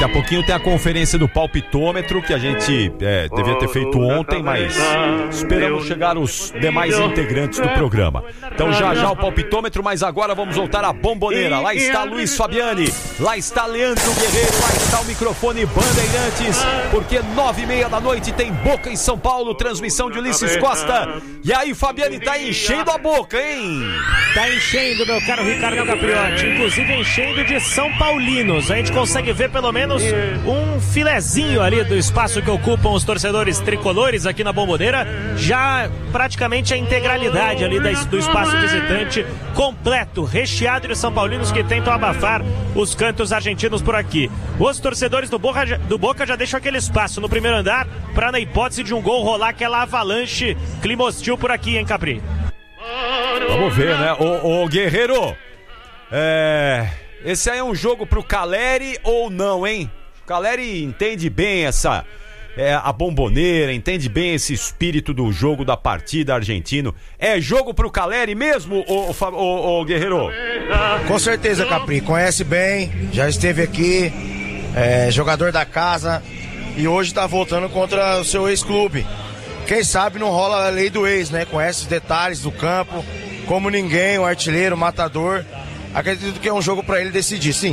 a pouquinho tem a conferência do palpitômetro, que a gente devia ter feito ontem, mas esperamos chegar os demais integrantes do programa. Então já o palpitômetro, mas agora vamos voltar à Bomboneira. Lá está Luiz Fabiani, lá está Leandro Guerreiro, lá está o microfone Bandeirantes, porque 9:30 da noite tem Boca em São Paulo, transmissão de Ulisses Costa. E aí, Fabiani, tá enchendo a boca, hein? Tá enchendo, meu caro Ricardo Capriotti, inclusive enchendo de São Paulinos. A gente consegue ver pelo menos um filezinho ali do espaço que ocupam os torcedores tricolores aqui na Bomboneira, já praticamente a integralidade ali do espaço visitante completo, recheado de São Paulinos que tentam abafar os cantos argentinos por aqui. Os torcedores do Boca já deixam aquele espaço no primeiro andar para, na hipótese de um gol, rolar aquela avalanche, clima hostil por aqui, hein, Capri? Vamos ver, né? Ô Guerreiro, esse aí é um jogo pro Caleri ou não, hein? O Caleri entende bem a Bomboneira, entende bem esse espírito do jogo, da partida argentino. É jogo pro Caleri mesmo, ô Guerreiro? Com certeza, Capri, conhece bem, já esteve aqui, jogador da casa e hoje tá voltando contra o seu ex-clube. Quem sabe não rola a lei do ex, né? Conhece os detalhes do campo, como ninguém, o artilheiro, o matador. Acredito que é um jogo pra ele decidir, sim.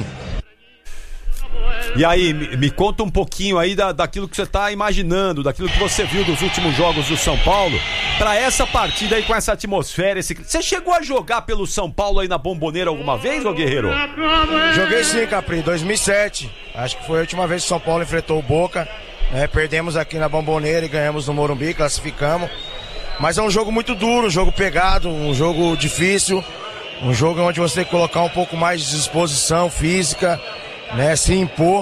E aí, me conta um pouquinho aí daquilo que você tá imaginando, daquilo que você viu dos últimos jogos do São Paulo, pra essa partida aí com essa atmosfera. Você chegou a jogar pelo São Paulo aí na Bomboneira alguma vez, ô Guerreiro? Joguei sim, Capri, 2007. Acho que foi a última vez que o São Paulo enfrentou o Boca. Perdemos aqui na Bomboneira e ganhamos no Morumbi, classificamos. Mas é um jogo muito duro, um jogo pegado, um jogo difícil, um jogo onde você tem que colocar um pouco mais de disposição física, né, se impor.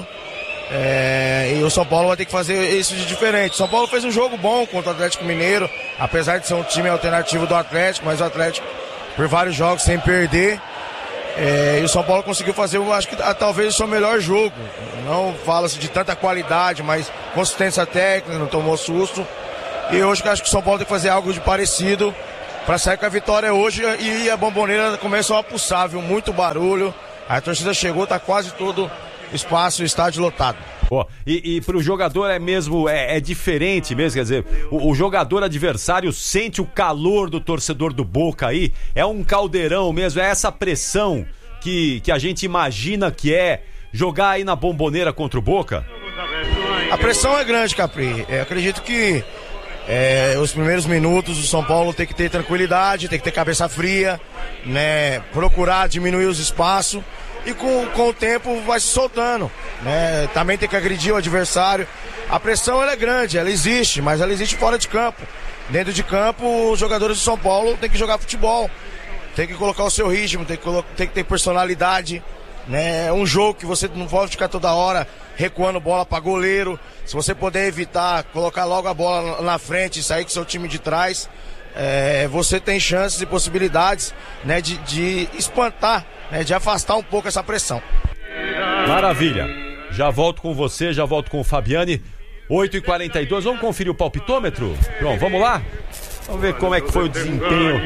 E o São Paulo vai ter que fazer isso de diferente. O São Paulo fez um jogo bom contra o Atlético Mineiro, apesar de ser um time alternativo do Atlético, mas o Atlético por vários jogos sem perder. E o São Paulo conseguiu fazer, eu acho que talvez o seu melhor jogo. Não fala-se de tanta qualidade, mas consistência técnica, não tomou susto. E hoje eu acho que o São Paulo tem que fazer algo de parecido para sair com a vitória hoje. E a Bomboneira começou a pulsar, viu? Muito barulho. A torcida chegou, tá quase todo o espaço, o estádio lotado. E pro jogador é diferente mesmo, quer dizer, o jogador adversário sente o calor do torcedor do Boca aí, é um caldeirão mesmo, é essa pressão que a gente imagina que é jogar aí na Bomboneira contra o Boca? A pressão é grande, Capri. Acredito que os primeiros minutos do São Paulo tem que ter tranquilidade, tem que ter cabeça fria, né? Procurar diminuir os espaços. E com o tempo vai se soltando, né? Também tem que agredir o adversário. A pressão ela é grande, ela existe, mas ela existe fora de campo. Dentro de campo, os jogadores de São Paulo têm que jogar futebol, tem que colocar o seu ritmo, tem que ter personalidade, né? É um jogo que você não pode ficar toda hora recuando bola para goleiro. Se você puder evitar, colocar logo a bola na frente e sair com o seu time de trás, você tem chances e possibilidades, né, de espantar, né, de afastar um pouco essa pressão. Maravilha, já volto com você, já volto com o Fabiani. 8h42, vamos conferir o palpitômetro? Pronto, vamos lá? Vamos ver como é que foi o desempenho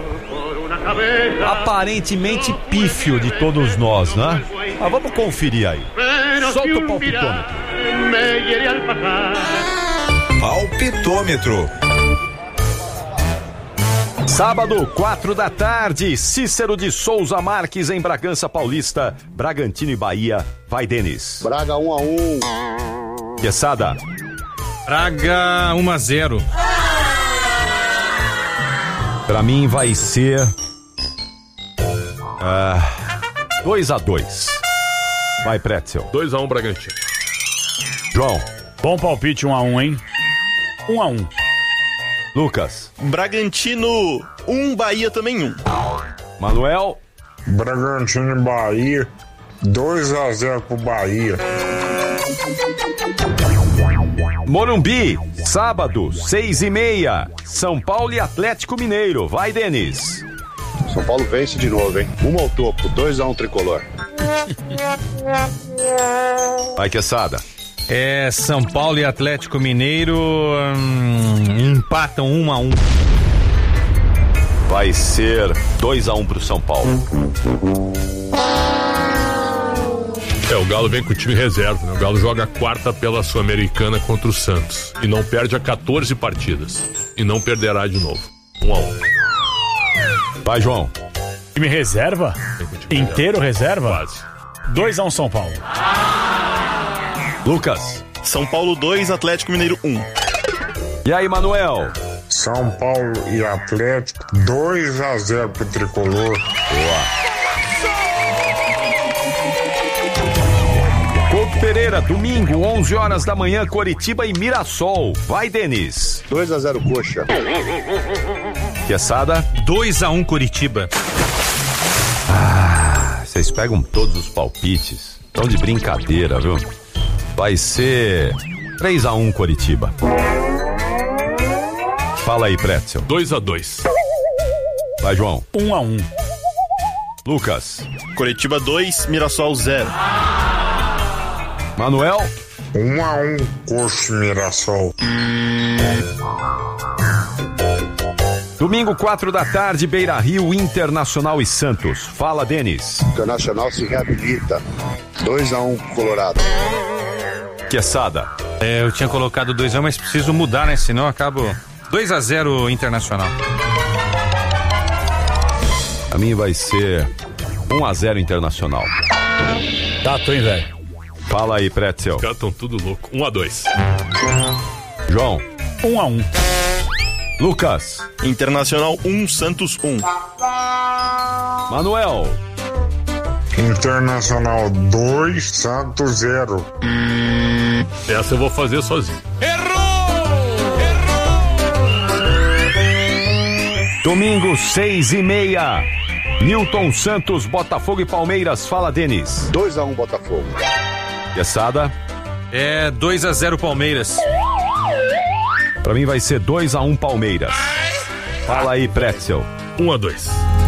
aparentemente pífio de todos nós, né? Mas vamos conferir aí. Solta o palpitômetro. Palpitômetro. Sábado, 4 da tarde, Cícero de Souza Marques em Bragança Paulista, Bragantino e Bahia. Vai, Denis. Braga 1-1. Quesada. Braga 1-0. Pra mim vai ser 2-2. Vai, Pretzel. 2-1 Bragantino. João. Bom palpite, 1-1, hein? 1-1. Lucas. Bragantino 1, Bahia também 1. Manuel. Bragantino e Bahia 2-0 pro Bahia. Morumbi, sábado, 6h30. São Paulo e Atlético Mineiro. Vai, Denis. São Paulo vence de novo, hein? 1 ao topo, 2-1 tricolor. Vai, Quesada. São Paulo e Atlético Mineiro empatam 1-1. Vai ser 2-1 pro São Paulo. O Galo vem com o time reserva, né? O Galo joga a quarta pela Sul-Americana contra o Santos. E não perde há 14 partidas. E não perderá de novo. 1-1. Vai, João. Time reserva? Inteiro reserva? Quase. 2-1 São Paulo. Lucas. São Paulo 2, Atlético Mineiro 1. E aí, Manuel? São Paulo e Atlético, 2-0 pro Tricolor. Boa. Couto Pereira, domingo, 11 horas da manhã, Coritiba e Mirassol. Vai, Denis. 2-0 Coxa. Quesada. 2-1 Coritiba. Vocês pegam todos os palpites. Estão de brincadeira, viu? Vai ser 3-1 Coritiba. Fala aí, Pretzel. 2-2. Vai, João. 1-1. Lucas. Coritiba 2, Mirassol 0. Manuel. 1-1 Coxa e Mirassol. Domingo, 4 da tarde, Beira Rio, Internacional e Santos. Fala, Denis. Internacional se reabilita. 2-1 Colorado. Quesada. Eu tinha colocado 2-1, mas preciso mudar, né? Senão eu acabo 2-0 Internacional. A minha vai ser 1-0 Internacional. Tato, hein, velho? Fala aí, Pretzel. Os caras estão tudo louco. 1-2. João. 1-1. Lucas. Internacional 1, Santos 1. Manuel. Internacional 2, Santos 0. Essa eu vou fazer sozinho. Domingo, 6h30. Newton Santos, Botafogo e Palmeiras. Fala, Denis. 2-1 Botafogo. Quesada. 2-0 Palmeiras. Pra mim vai ser 2-1 Palmeiras. Fala aí, Pretzel. 1-2.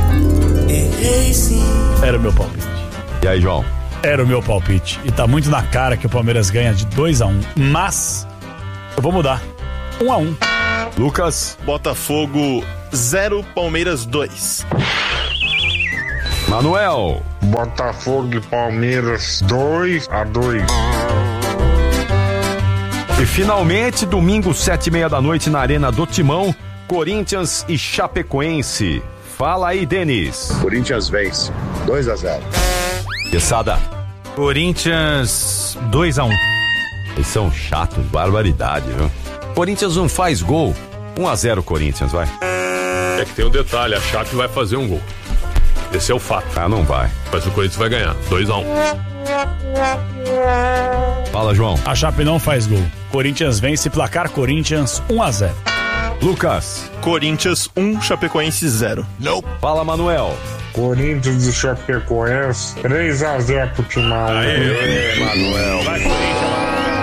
Era o meu palpite. E aí, João? Era o meu palpite. E tá muito na cara que o Palmeiras ganha de 2-1. Mas eu vou mudar. 1-1. Lucas. Botafogo 0, Palmeiras 2. Manuel. Botafogo e Palmeiras 2-2. E finalmente, domingo, 7h30 da noite, na Arena do Timão, Corinthians e Chapecoense. Fala aí, Denis. Corinthians vence. 2-0. Quesada. Corinthians 2-1. Eles são chatos, barbaridade, viu? Corinthians não faz gol. 1-0 Corinthians, vai. É que tem um detalhe, a Chape vai fazer um gol. Esse é o fato. Ah, não vai. Mas o Corinthians vai ganhar. 2-1. Fala, João. A Chape não faz gol. Corinthians vence, placar Corinthians 1-0. Lucas. Corinthians 1, Chapecoense 0. Fala, Manuel. Corinthians e Chapecoense 3-0 pro Timão. Manuel. Vai, Corinthians.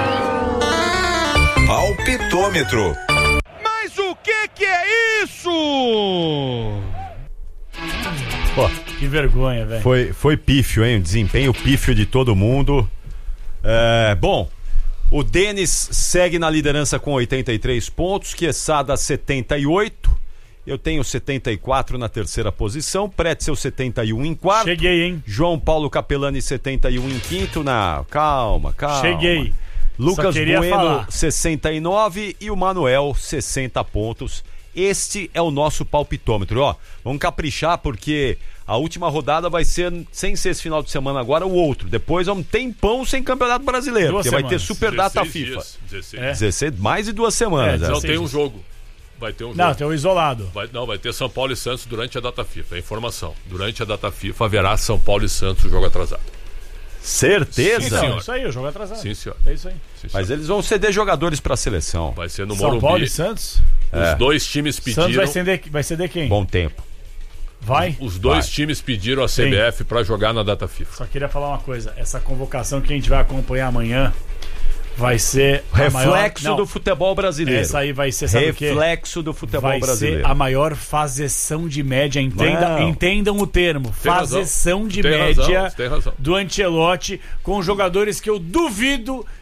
Palpitômetro. Mas o que é isso? Pô, que vergonha, velho. Foi pífio, hein? Desempenho pífio de todo mundo. Bom, o Denis segue na liderança com 83 pontos, Quesada 78, eu tenho 74 na terceira posição, Pretzel 71 em quarto. Cheguei, hein? João Paulo Capelani 71 em quinto, calma. Cheguei. Lucas Bueno falar. 69 e o Manuel 60 pontos. Este é o nosso palpitômetro, ó. Vamos caprichar porque a última rodada vai ser, sem ser esse final de semana agora, o outro. Depois vamos ter tempão sem Campeonato Brasileiro, porque vai ter Super Data FIFA. 16, mais de 2 semanas. Não, tem um jogo. Vai ter um jogo. Não, tem um isolado. Vai ter São Paulo e Santos durante a data FIFA. É informação. Durante a data FIFA haverá São Paulo e Santos, o jogo atrasado. Certeza? Sim, senhor. Isso aí, o jogo atrasado. Sim, senhor. É isso aí. Sim, senhor. Mas eles vão ceder jogadores pra seleção. Vai ser no São Morumbi. Paulo e Santos? Os dois times pediram. Santos vai ceder quem? Bom tempo. Vai? Os dois times pediram a CBF pra jogar na data FIFA. Só queria falar uma coisa. Essa convocação que a gente vai acompanhar amanhã vai ser reflexo do futebol brasileiro. Essa aí vai ser, sabe o quê? Reflexo do futebol brasileiro. Vai ser a maior fazeção de média. Entendam o termo. Fazeção de média do Ancelotti com jogadores que eu duvido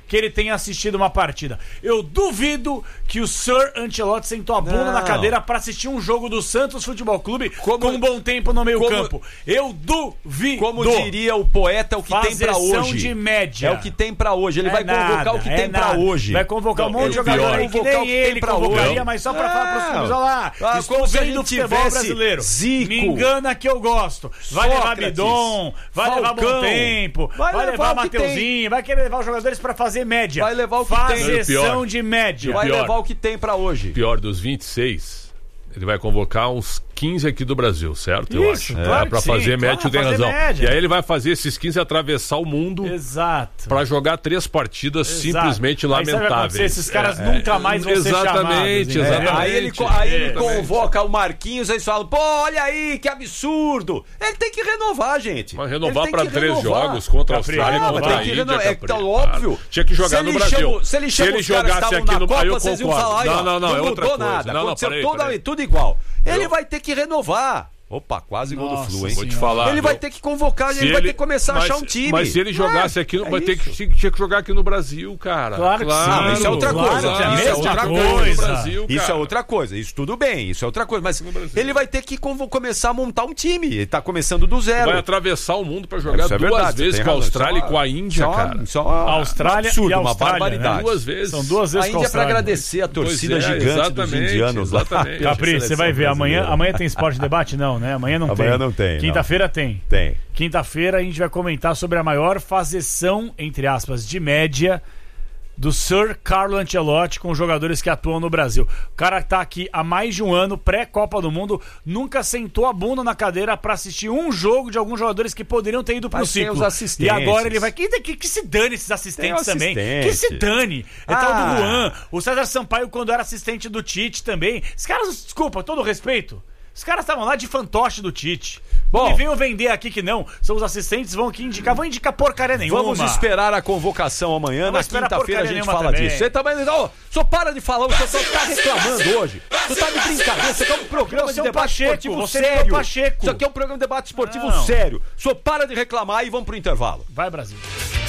que ele tenha assistido uma partida. Eu duvido que o Sir Ancelotti sentou a bunda na cadeira para assistir um jogo do Santos Futebol Clube com um bom tempo no meio campo. Eu duvido. Como diria o poeta, é o que tem pra hoje. De média. É o que tem pra hoje. Ele vai convocar o que tem pra hoje. Vai convocar um monte de jogador aí que nem ele convocaria, mas só pra falar pros clubes, olha lá, estou vendo o futebol brasileiro. Zico. Me engana que eu gosto. Vai levar Bidon, vai levar Bom Tempo, vai levar Mateuzinho, vai querer levar os jogadores pra fazer média. Vai levar o que tem. Fazeção de média. Vai levar o que tem pra hoje. Pior dos 26, ele vai convocar uns 15 aqui do Brasil, certo? Eu acho. Claro pra fazer média, tem razão. Média. E aí ele vai fazer esses 15 atravessar o mundo. Exato. Pra jogar 3 partidas simplesmente lamentáveis. Esses caras nunca mais vão ser chamados. Exatamente. Aí ele convoca o Marquinhos, aí eles falam, pô, olha aí, que absurdo. Ele tem que renovar, gente. Mas renovar pra 3 jogos contra a Austrália e contra a Índia. É tão óbvio. Tinha que jogar no Brasil. Se ele jogasse aqui no Copa, vocês iam falar, não, é outra coisa. Nada. Aconteceu tudo igual. Ele vai ter que renovar. Opa, quase gol do Flu, hein? Vou te falar. Ele vai ter que convocar, ele vai ter que começar a achar um time. Mas se ele jogasse aqui, tinha que jogar aqui no Brasil, cara. Claro que sim. Isso é outra coisa. Isso é outra coisa. Brasil, isso é outra coisa. Isso tudo bem, isso é outra coisa. Mas ele vai ter que começar a montar um time. Ele tá começando do zero. Vai atravessar o mundo pra jogar duas vezes com a Austrália e com a Índia, cara. A Austrália e a uma barbaridade. Né? 2 vezes. São 2 vezes a Índia é pra agradecer a torcida gigante dos indianos lá. Capri, você vai ver. Amanhã tem Esporte Debate? Não, né? Amanhã não tem. Não tem. Quinta-feira tem. Tem. Quinta-feira a gente vai comentar sobre a maior fazeção, entre aspas, de média do Sir Carlo Ancelotti com os jogadores que atuam no Brasil. O cara tá aqui há mais de um ano, pré-Copa do Mundo, nunca sentou a bunda na cadeira pra assistir um jogo de alguns jogadores que poderiam ter ido pro ciclo. Os assistentes. E agora ele vai... Que se dane esses assistentes também. Que se dane. É tal do Juan. O César Sampaio, quando era assistente do Tite também. Os caras, desculpa, todo respeito, os caras estavam lá de fantoche do Tite. Bom, e venham vender aqui que não. São os assistentes, vão aqui indicar. Vão indicar porcaria nenhuma. Vamos esperar a convocação amanhã. Na quinta-feira a gente fala disso. Você também. Só para de falar, você só tá reclamando hoje. Tu tá de brincadeira. Isso aqui é um programa de debate esportivo sério. Isso aqui é um programa de debate esportivo sério. Só para de reclamar e vamos pro intervalo. Vai, Brasil.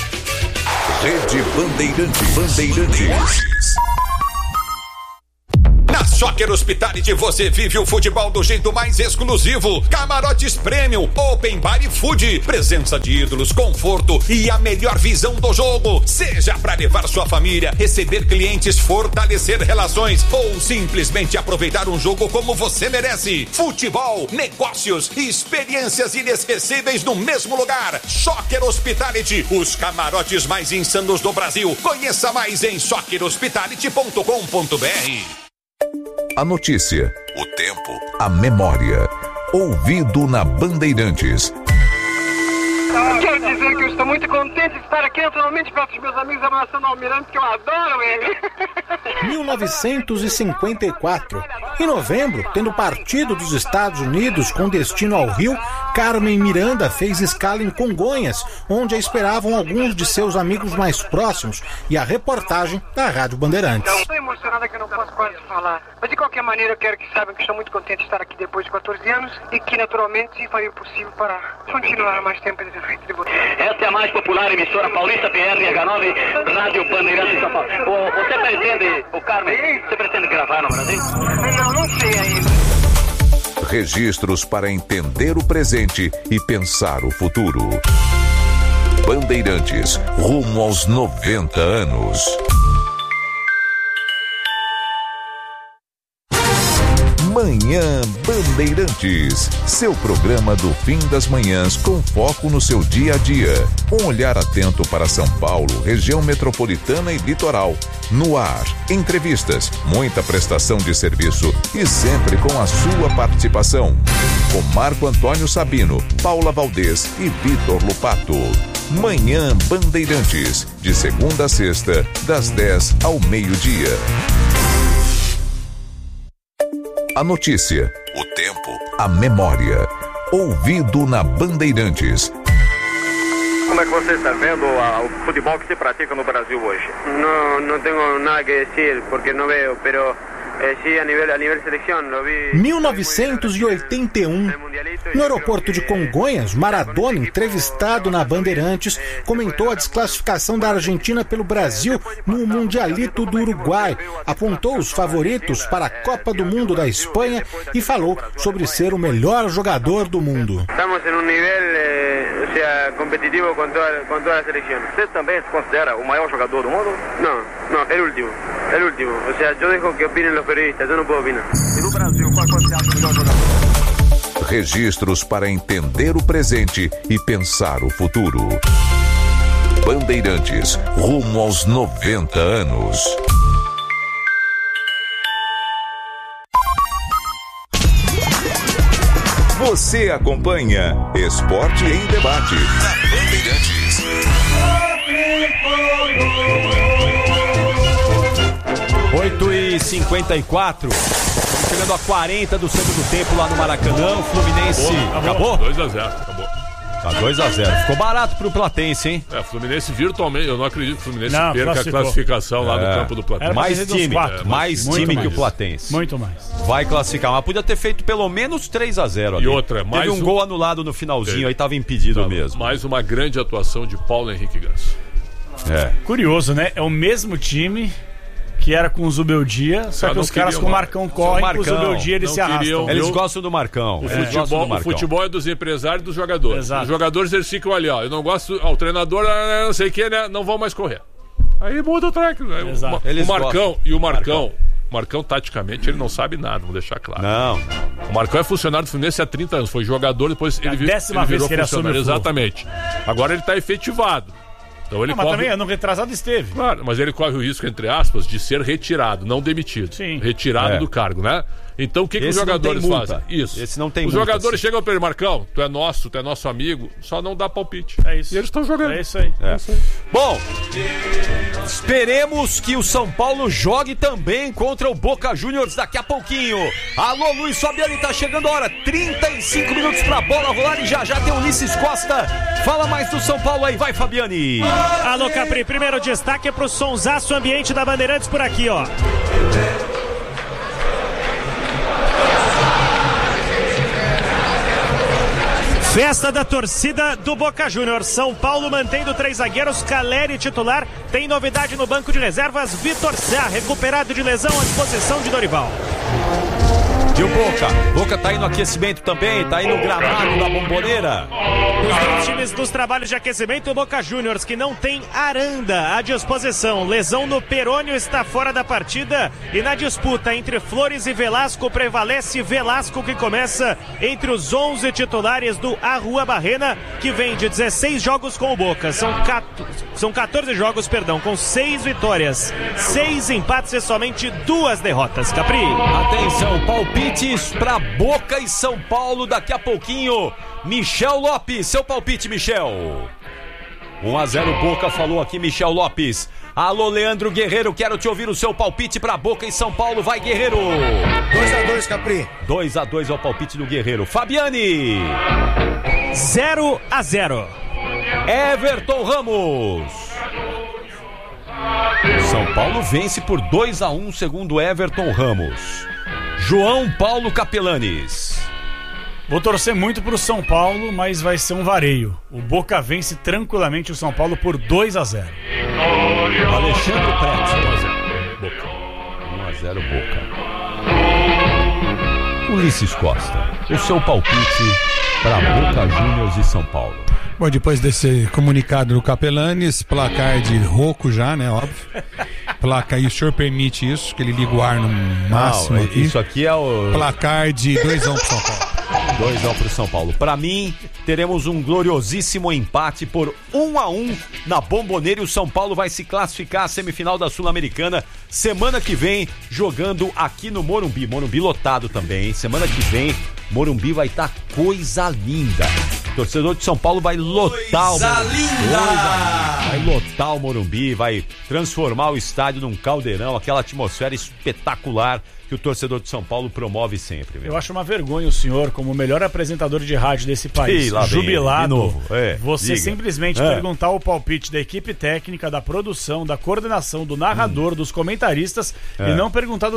Rede Bandeirantes. Na Soccer Hospitality você vive o futebol do jeito mais exclusivo. Camarotes Premium, Open Bar e Food, presença de ídolos, conforto e a melhor visão do jogo. Seja para levar sua família, receber clientes, fortalecer relações ou simplesmente aproveitar um jogo como você merece. Futebol, negócios e experiências inesquecíveis no mesmo lugar. Soccer Hospitality, os camarotes mais insanos do Brasil. Conheça mais em soccerhospitality.com.br. A notícia, o tempo, a memória. Ouvido na Bandeirantes. Quero dizer que eu estou muito contente de estar aqui naturalmente perto dos meus amigos abraçando o Almirante, que eu adoro ele. 1954. Em novembro, tendo partido dos Estados Unidos com destino ao Rio, Carmen Miranda fez escala em Congonhas, onde a esperavam alguns de seus amigos mais próximos, e a reportagem da Rádio Bandeirantes. Estou emocionada que eu não posso quase falar. Mas de qualquer maneira eu quero que saibam que estou muito contente de estar aqui depois de 14 anos e que naturalmente farei o possível para continuar mais tempo de frente de você. Esta é a mais popular emissora paulista, PRH9, Rádio Bandeirantes São Paulo. Você pretende, o Carmen, você pretende gravar no Brasil? Não sei ainda. Registros para entender o presente e pensar o futuro. Bandeirantes, rumo aos 90 anos. Manhã Bandeirantes, seu programa do fim das manhãs com foco no seu dia a dia. Um olhar atento para São Paulo, região metropolitana e litoral. No ar, entrevistas, muita prestação de serviço e sempre com a sua participação. Com Marco Antônio Sabino, Paula Valdez e Vitor Lupato. Manhã Bandeirantes, de segunda a sexta, das 10 ao meio-dia. A notícia, o tempo, a memória. Ouvido na Bandeirantes. Como é que você está vendo o futebol que se pratica no Brasil hoje? No tengo nada que decir porque no veo, pero Sí, a nivel selección, lo vi. 1981. No aeroporto de Congonhas, Maradona, entrevistado na Bandeirantes, comentou a desclassificação da Argentina pelo Brasil no Mundialito do Uruguai, apontou os favoritos para a Copa do Mundo da Espanha e falou sobre ser o melhor jogador do mundo. Estamos em nível competitivo com toda a seleção. Você também se considera o maior jogador do mundo? Não, é o último. O sea, eu deixo que opinem os periodistas, eu não posso opinar. E no Brasil, qual você acha o melhor jogador? Registros para entender o presente e pensar o futuro. Bandeirantes, rumo aos 90 anos. Você acompanha Esporte em Debate na Bandeirantes. 8h54. Chegando a 40 do segundo tempo lá no Maracanã. O Fluminense. Acabou? 2-0, acabou. Tá 2-0. Ficou barato pro Platense, hein? O Fluminense virtualmente, eu não acredito que o Fluminense perca a classificação lá no campo do Platense. Mais time, mais time que o Platense. Muito mais. Vai classificar, mas podia ter feito pelo menos 3-0 ali. E outra, mais teve um gol anulado no finalzinho, aí tava impedido mesmo. Mais uma grande atuação de Paulo Henrique Ganso. Curioso, né? É o mesmo time que era com o Zubeldia, só que os caras com o Marcão correm, com o Zubeldia eles se arrastam. Eles gostam do Marcão. O futebol é dos empresários e dos jogadores. Exato. Os jogadores eles ficam ali, ó. Eu não gosto. O treinador, não sei o que, né? Não vão mais correr. Aí muda o treco. Exato. O Marcão, taticamente, ele não sabe nada, vamos deixar claro. Não. O Marcão é funcionário do Fluminense há 30 anos. Foi jogador, depois ele virou funcionário. Exatamente. Agora ele está efetivado. Então ele mas também ano retrasado esteve. Claro, mas ele corre o risco, entre aspas, de ser retirado, não demitido. Sim. Retirado do cargo, né? Então o que os jogadores fazem? Isso. Esse não tem Os jogadores chegam para ele, Marcão, tu é nosso amigo, só não dá palpite. É isso. E eles estão jogando. É isso aí. Bom, esperemos que o São Paulo jogue também contra o Boca Juniors daqui a pouquinho. Alô, Luiz Fabiani, tá chegando a hora. 35 minutos pra bola rolar e já tem Ulisses Costa. Fala mais do São Paulo aí, vai, Fabiani. Alô, Capri, primeiro destaque é pro sonsaço ambiente da Bandeirantes por aqui, ó. Festa da torcida do Boca Juniors. São Paulo mantendo 3 zagueiros. Caleri titular. Tem novidade no banco de reservas. Vitor Sá, recuperado de lesão à disposição de Dorival. E o Boca tá aí no aquecimento também, tá aí no gramado da Bomboneira. Os dois times dos trabalhos de aquecimento, o Boca Juniors, que não tem Aranda à disposição. Lesão no perônio, está fora da partida. E na disputa entre Flores e Velasco, prevalece Velasco, que começa entre os 11 titulares do Arrua Barrena, que vem de 16 jogos com o Boca. São 14 jogos, com 6 vitórias, 6 empates e somente 2 derrotas. Capri. Atenção, palpites pra Boca e São Paulo daqui a pouquinho. Michel Lopes, seu palpite, Michel. 1-0 Boca, falou aqui Michel Lopes. Alô, Leandro Guerreiro, quero te ouvir o seu palpite pra Boca e São Paulo. Vai, Guerreiro. 2-2, Capri. 2-2 é o palpite do Guerreiro. Fabiani. 0-0. Everton Ramos. São Paulo vence por 2-1, segundo Everton Ramos. João Paulo Capelanes. Vou torcer muito pro São Paulo, mas vai ser um vareio. O Boca vence tranquilamente o São Paulo por 2-0. Alexandre Preto. 1-0 Boca. Ulisses Costa, o seu palpite para Boca Juniors e São Paulo. Bom, depois desse comunicado do Capelanes, placar de Rocco já, né, óbvio. Placa aí, o senhor permite isso, que ele liga o ar no máximo. Não, aqui. Isso aqui é o... Placar de 2-1 pro São Paulo. 2-1 pro São Paulo. Pra mim, teremos um gloriosíssimo empate por 1-1 na Bomboneira e o São Paulo vai se classificar à semifinal da Sul-Americana semana que vem, jogando aqui no Morumbi. Morumbi lotado também, hein? Semana que vem, Morumbi vai estar coisa linda. O torcedor de São Paulo vai lotar o Morumbi. Vai lotar o Morumbi, vai transformar o estádio num caldeirão, aquela atmosfera espetacular que o torcedor de São Paulo promove sempre. Viu? Eu acho uma vergonha o senhor, como o melhor apresentador de rádio desse país, jubilado, você simplesmente perguntar o palpite da equipe técnica, da produção, da coordenação, do narrador, dos comentaristas e não perguntar do